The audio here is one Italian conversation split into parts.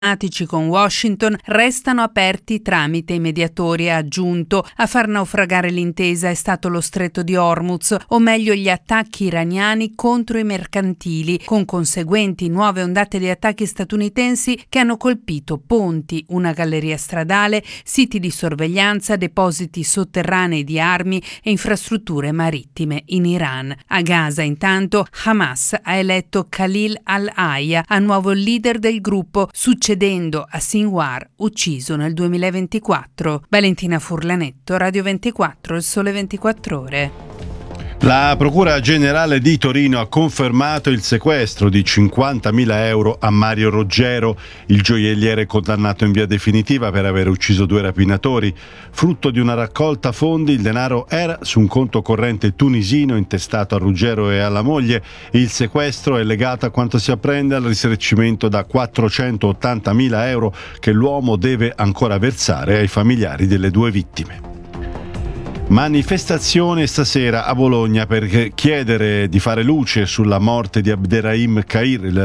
con Washington restano aperti tramite i mediatori, ha aggiunto. A far naufragare l'intesa è stato lo stretto di Hormuz, o meglio gli attacchi iraniani contro i mercantili, con conseguenti nuove ondate di attacchi statunitensi che hanno colpito ponti, una galleria stradale, siti di sorveglianza, depositi sotterranei di armi e infrastrutture marittime in Iran. A Gaza, intanto, Hamas ha eletto Khalil al-Hayya a nuovo leader del gruppo, succedendo a Sinwar, ucciso nel 2024. Valentina Furlanetto, Radio 24, Il Sole 24 Ore. La Procura Generale di Torino ha confermato il sequestro di 50.000 euro a Mario Roggero, il gioielliere condannato in via definitiva per aver ucciso 2 rapinatori. Frutto di una raccolta fondi, il denaro era su un conto corrente tunisino intestato a Ruggero e alla moglie. Il sequestro è legato a quanto si apprende al risarcimento da 480.000 euro che l'uomo deve ancora versare ai familiari delle 2 vittime. Manifestazione stasera a Bologna per chiedere di fare luce sulla morte di Abderrahim Kair, il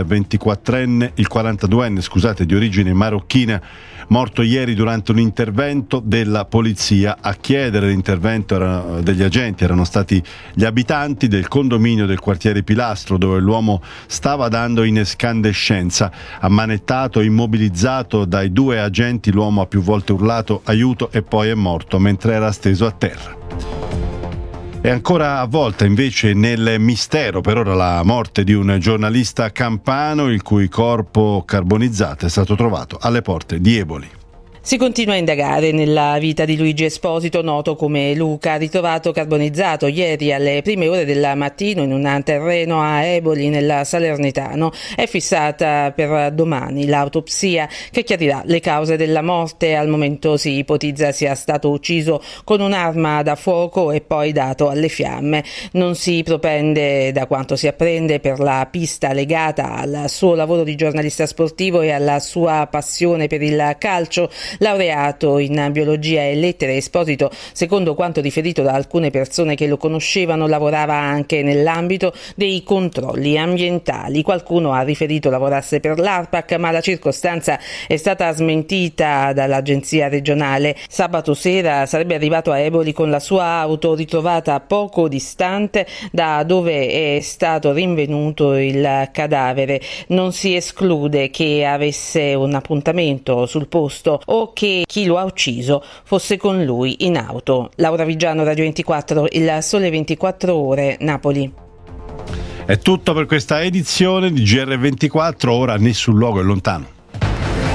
42enne di origine marocchina, morto ieri durante un intervento della polizia. A chiedere l'intervento degli agenti erano stati gli abitanti del condominio del quartiere Pilastro, dove l'uomo stava dando in escandescenza. Ammanettato e immobilizzato dai 2 agenti, l'uomo ha più volte urlato aiuto e poi è morto mentre era steso a terra. È ancora avvolta invece nel mistero per ora la morte di un giornalista campano il cui corpo carbonizzato è stato trovato alle porte di Eboli. Si continua a indagare nella vita di Luigi Esposito, noto come Luca, ritrovato carbonizzato ieri alle prime ore del mattino in un terreno a Eboli nel Salernitano. È fissata per domani l'autopsia che chiarirà le cause della morte. Al momento si ipotizza sia stato ucciso con un'arma da fuoco e poi dato alle fiamme. Non si propende, da quanto si apprende, per la pista legata al suo lavoro di giornalista sportivo e alla sua passione per il calcio. Laureato in biologia e lettere, Esposito, secondo quanto riferito da alcune persone che lo conoscevano, lavorava anche nell'ambito dei controlli ambientali. Qualcuno ha riferito lavorasse per l'ARPAC, ma la circostanza è stata smentita dall'agenzia regionale. Sabato sera sarebbe arrivato a Eboli con la sua auto, ritrovata poco distante da dove è stato rinvenuto il cadavere. Non si esclude che avesse un appuntamento sul posto o che chi lo ha ucciso fosse con lui in auto. Laura Vigiano, Radio 24, Il Sole 24 Ore, Napoli. È tutto per questa edizione di GR24, ora nessun luogo è lontano.